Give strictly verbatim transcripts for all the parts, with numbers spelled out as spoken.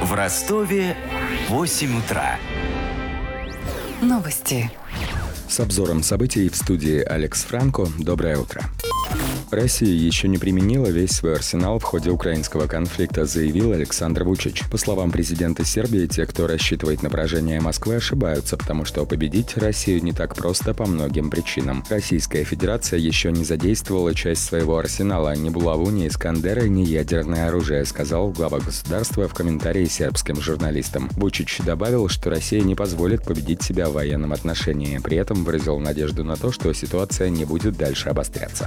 В Ростове восемь утра. Новости. С обзором событий в студии Алекс Франко. Доброе утро. Россия еще не применила весь свой арсенал в ходе украинского конфликта, заявил Александр Вучич. По словам президента Сербии, те, кто рассчитывает на поражение Москвы, ошибаются, потому что победить Россию не так просто по многим причинам. Российская Федерация еще не задействовала часть своего арсенала, ни булаву, ни Искандеры, ни ядерное оружие, сказал глава государства в комментарии сербским журналистам. Вучич добавил, что Россия не позволит победить себя в военном отношении. При этом выразил надежду на то, что ситуация не будет дальше обостряться.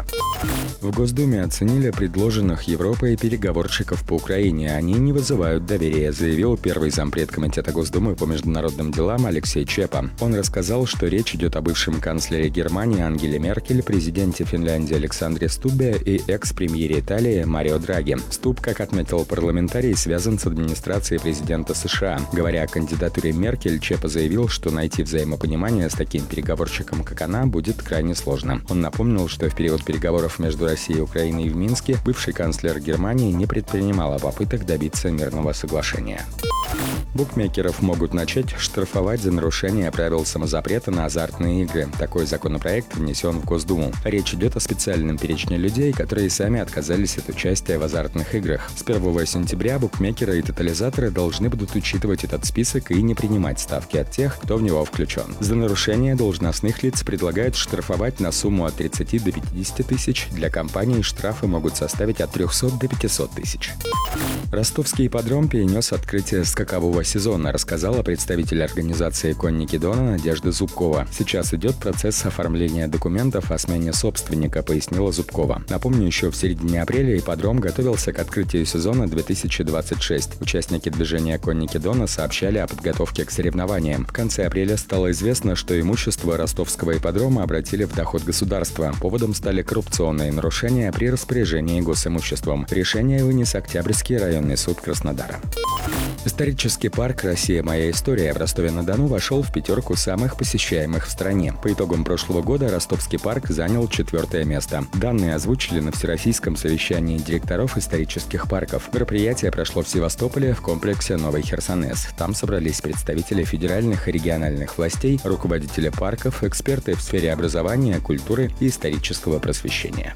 В Госдуме оценили предложенных Европой переговорщиков по Украине. Они не вызывают доверия, заявил первый зампред Комитета Госдумы по международным делам Алексей Чепа. Он рассказал, что речь идет о бывшем канцлере Германии Ангеле Меркель, президенте Финляндии Александре Стуббе и экс-премьере Италии Марио Драги. Стуб, как отметил парламентарий, связан с администрацией президента США. Говоря о кандидатуре Меркель, Чепа заявил, что найти взаимопонимание с таким переговорщиком, как она, будет крайне сложно. Он напомнил, что в период переговоров между Россией и Украиной в Минске бывший канцлер Германии не предпринимала попыток добиться мирного соглашения. Букмекеров могут начать штрафовать за нарушение правил самозапрета на азартные игры. Такой законопроект внесен в Госдуму. Речь идет о специальном перечне людей, которые сами отказались от участия в азартных играх. С первого сентября букмекеры и тотализаторы должны будут учитывать этот список и не принимать ставки от тех, кто в него включен. За нарушение должностных лиц предлагают штрафовать на сумму от тридцати до пятидесяти тысяч. Для компаний штрафы могут составить от трехсот до пятисот тысяч. Ростовский ипподром перенес открытие скакового сезона, рассказала представитель организации «Конники Дона» Надежда Зубкова. Сейчас идет процесс оформления документов о смене собственника, пояснила Зубкова. Напомню, еще в середине апреля ипподром готовился к открытию сезона две тысячи двадцать шесть. Участники движения «Конники Дона» сообщали о подготовке к соревнованиям. В конце апреля стало известно, что имущество ростовского ипподрома обратили в доход государства. Поводом стали коррупционные нарушения при распоряжении госимуществом. Решение вынес Октябрьский районный суд Краснодара. Исторический парк «Россия. Моя история» в Ростове-на-Дону вошел в пятерку самых посещаемых в стране. По итогам прошлого года Ростовский парк занял четвертое место. Данные озвучили на Всероссийском совещании директоров исторических парков. Мероприятие прошло в Севастополе в комплексе «Новый Херсонес». Там собрались представители федеральных и региональных властей, руководители парков, эксперты в сфере образования, культуры и исторического просвещения.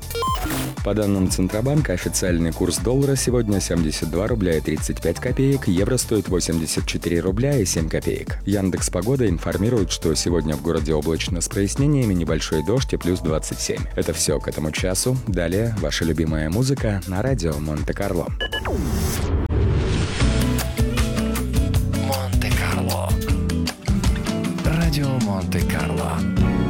По данным Центробанка, официальный курс доллара сегодня семьдесят два рубля и тридцать пять копеек, евро стоит восемьдесят четыре рубля и семь копеек. Яндекс.Погода информирует, что сегодня в городе облачно с прояснениями, небольшой дождь и плюс двадцать семь. Это все к этому часу. Далее ваша любимая музыка на радио Монте-Карло. Монте-Карло. Радио Монте-Карло.